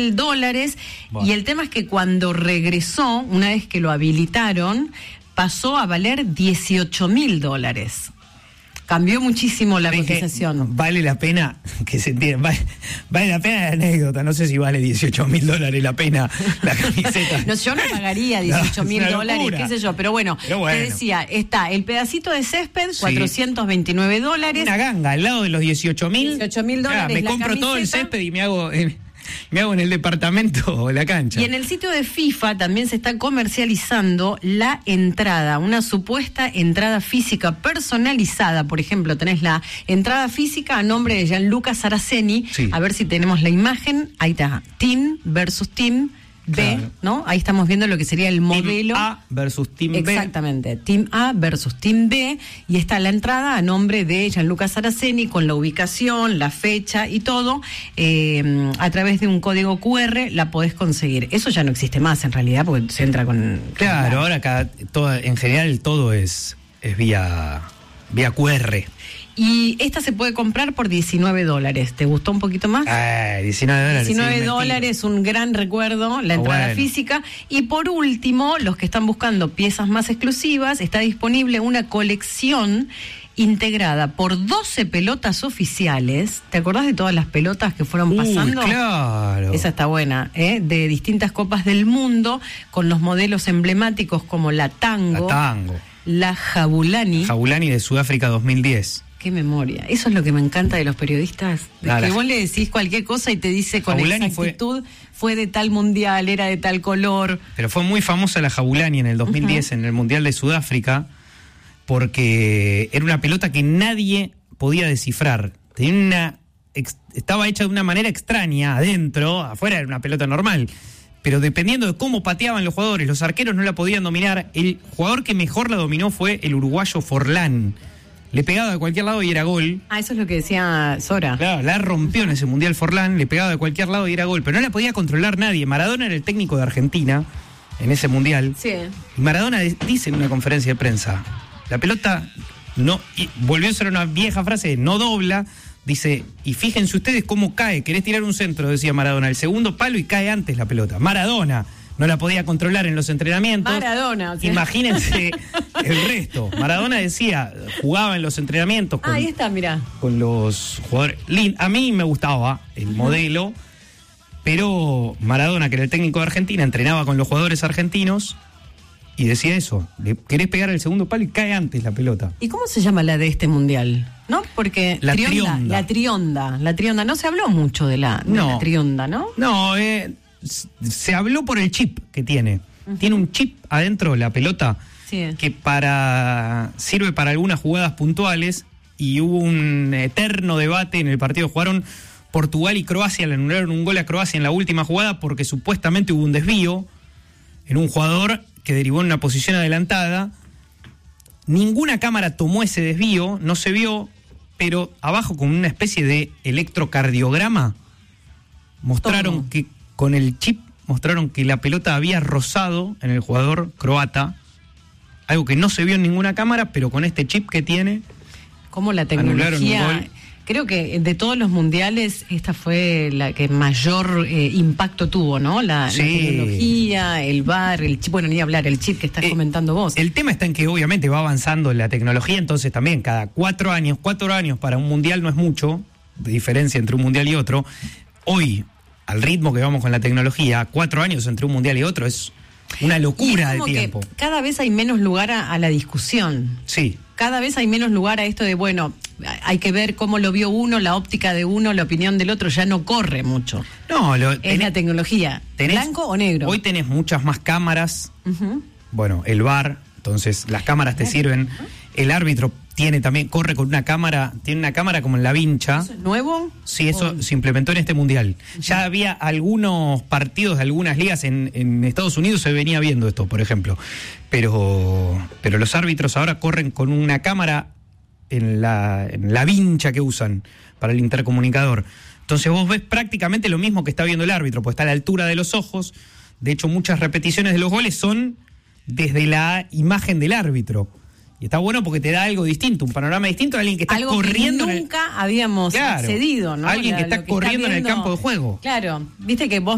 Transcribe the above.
$18.000. Bueno. Y el tema es que cuando regresó, una vez que lo habilitaron, pasó a valer $18.000. Cambió muchísimo la cotización. Vale la pena que se entienda. Vale la pena la anécdota. No sé si vale $18.000 la pena la camiseta. No, yo no pagaría $18.000, qué sé yo. Pero bueno, te decía, está el pedacito de césped, sí. $429. Una ganga, al lado de los $18.000. $18.000. Me compro todo el césped y me hago en el departamento la cancha. Y en el sitio de FIFA también se está comercializando la entrada, una supuesta entrada física personalizada. Por ejemplo, tenés la entrada física a nombre de Gianluca Saraceni. Sí. A ver si tenemos la imagen. Ahí está, Team versus Team B, claro. ¿No? Ahí estamos viendo lo que sería el modelo. Team A versus Team B. Exactamente, Team A versus Team B. Y está la entrada a nombre de Gianluca Saraceni con la ubicación, la fecha y todo. A través de un código QR la podés conseguir. Eso ya no existe más en realidad porque se entra con... Claro, ahora en general todo es vía QR. Y esta se puede comprar por $19. ¿Te gustó un poquito más? $19. $19, un gran recuerdo, la entrada física. Y por último, los que están buscando piezas más exclusivas, está disponible una colección integrada por 12 pelotas oficiales. ¿Te acordás de todas las pelotas que fueron pasando? Claro. Esa está buena, de distintas copas del mundo, con los modelos emblemáticos como la Tango, la Jabulani. Jabulani de Sudáfrica 2010. Qué memoria. Eso es lo que me encanta de los periodistas. Que vos le decís cualquier cosa y te dice con exactitud, fue de tal mundial, era de tal color. Pero fue muy famosa la Jabulani en el 2010, en el Mundial de Sudáfrica, porque era una pelota que nadie podía descifrar. Estaba hecha de una manera extraña adentro, afuera era una pelota normal. Pero dependiendo de cómo pateaban los jugadores, los arqueros no la podían dominar. El jugador que mejor la dominó fue el uruguayo Forlán. Le pegaba de cualquier lado y era gol. Eso es lo que decía Sora. Claro, la rompió en ese Mundial Forlán, le pegaba de cualquier lado y era gol. Pero no la podía controlar nadie. Maradona era el técnico de Argentina en ese Mundial. Sí. Y Maradona dice en una conferencia de prensa, la pelota no... Y volvió a ser una vieja frase, no dobla. Dice, y fíjense ustedes cómo cae. Querés tirar un centro, decía Maradona, el segundo palo y cae antes la pelota. Maradona no la podía controlar en los entrenamientos. Maradona. O sea. Imagínense el resto. Maradona decía, jugaba en los entrenamientos con, ahí está, mirá, con los jugadores. A mí me gustaba el modelo, pero Maradona, que era el técnico de Argentina, entrenaba con los jugadores argentinos y decía eso, le querés pegar el segundo palo y cae antes la pelota. ¿Y cómo se llama la de este mundial? ¿No? Porque la trionda. No se habló mucho de la trionda, ¿no? No, se habló por el chip que tiene. Tiene un chip adentro la pelota que sirve para algunas jugadas puntuales, y hubo un eterno debate en el partido. Jugaron Portugal y Croacia, le anularon un gol a Croacia en la última jugada porque supuestamente hubo un desvío en un jugador que derivó en una posición adelantada. Ninguna cámara tomó ese desvío, no se vio, pero abajo con una especie de electrocardiograma mostraron que con el chip mostraron que la pelota había rozado en el jugador croata, algo que no se vio en ninguna cámara, pero con este chip que tiene, como la tecnología, creo que de todos los mundiales esta fue la que mayor impacto tuvo, ¿no? La tecnología, el VAR, el chip, bueno, ni hablar, el chip que estás comentando vos. El tema está en que obviamente va avanzando la tecnología, entonces también cada 4 años para un mundial no es mucho, de diferencia entre un mundial y otro. Hoy, al ritmo que vamos con la tecnología, 4 años entre un mundial y otro es una locura de tiempo. Cada vez hay menos lugar a la discusión. Sí. Cada vez hay menos lugar a esto de, bueno, hay que ver cómo lo vio uno, la óptica de uno, la opinión del otro, ya no corre mucho. No, es la tecnología. ¿Blanco o negro? Hoy tenés muchas más cámaras. Bueno, el VAR, entonces las cámaras te sirven. El árbitro corre con una cámara, tiene una cámara como en la vincha. ¿Eso es nuevo? Sí, eso se implementó en este mundial. Ya había algunos partidos de algunas ligas en Estados Unidos, se venía viendo esto, por ejemplo. Pero los árbitros ahora corren con una cámara en la vincha que usan para el intercomunicador. Entonces vos ves prácticamente lo mismo que está viendo el árbitro, pues está a la altura de los ojos. De hecho, muchas repeticiones de los goles son desde la imagen del árbitro. Y está bueno porque te da algo distinto, un panorama distinto a alguien que está corriendo. Que nunca habíamos accedido, ¿no? Alguien que está corriendo en el campo de juego. Claro, viste que vos